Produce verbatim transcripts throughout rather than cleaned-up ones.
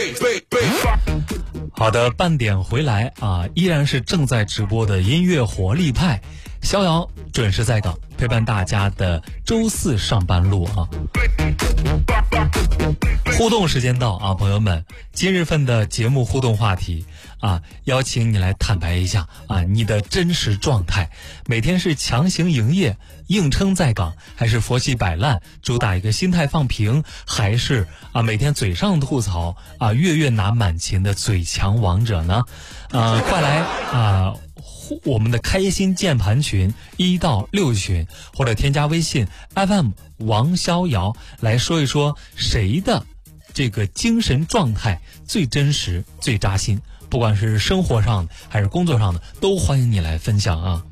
好的，半点回来啊，依然是正在直播的音乐活力派，逍遥准时在岗，陪伴大家的周四上班路啊。互动时间到啊，朋友们，今日份的节目互动话题啊，邀请你来坦白一下啊，你的真实状态，每天是强行营业硬撑在岗，还是佛系摆烂主打一个心态放平，还是啊每天嘴上吐槽啊月月拿满勤的嘴强王者呢？啊，快来啊我们的开心键盘群一到六群，或者添加微信 F M 王逍遥来说一说谁的这个精神状态最真实最扎心，不管是生活上的还是工作上的，都欢迎你来分享啊。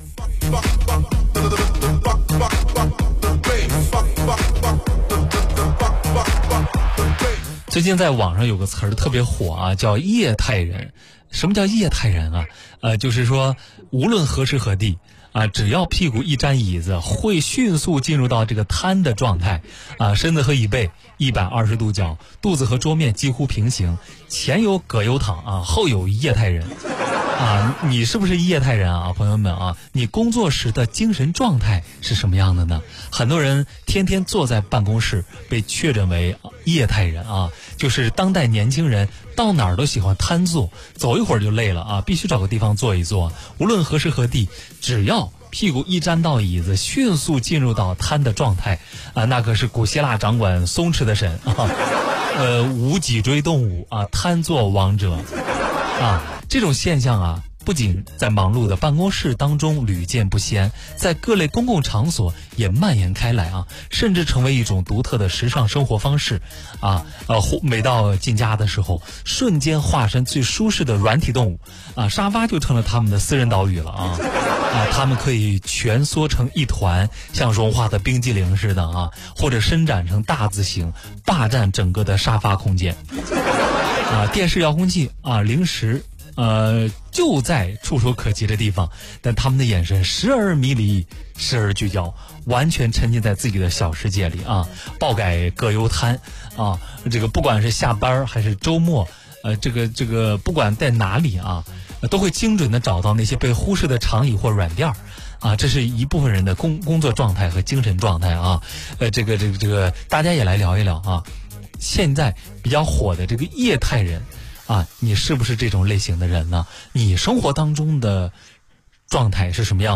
最近在网上有个词儿特别火啊，叫液态人。什么叫液态人啊？呃，就是说无论何时何地啊，只要屁股一沾椅子，会迅速进入到这个瘫的状态啊，身子和椅背一百二十度角，肚子和桌面几乎平行，前有葛优躺啊，后有液态人啊。你是不是液态人啊，朋友们啊？你工作时的精神状态是什么样的呢？很多人天天坐在办公室，被确诊为液态人啊，就是当代年轻人到哪儿都喜欢瘫坐，走一会儿就累了啊，必须找个地方坐一坐。无论何时何地，只要屁股一沾到椅子，迅速进入到瘫的状态啊，那可是古希腊掌管松弛的神啊，呃，无脊椎动物啊，瘫坐王者啊，这种现象啊，不仅在忙碌的办公室当中屡见不鲜，在各类公共场所也蔓延开来啊，甚至成为一种独特的时尚生活方式啊。呃，每到进家的时候，瞬间化身最舒适的软体动物啊，沙发就成了他们的私人岛屿了啊啊，他们可以蜷缩成一团，像融化的冰激凌似的啊，或者伸展成大字形，霸占整个的沙发空间啊，电视遥控器啊，零食。呃，就在触手可及的地方，但他们的眼神时而迷离，时而聚焦，完全沉浸在自己的小世界里啊！爆改葛优瘫啊，这个不管是下班还是周末，呃，这个这个不管在哪里啊，都会精准的找到那些被忽视的长椅或软垫啊，这是一部分人的工工作状态和精神状态啊。呃，这个这个这个，大家也来聊一聊啊，现在比较火的这个液态人。啊，你是不是这种类型的人呢？你生活当中的状态是什么样？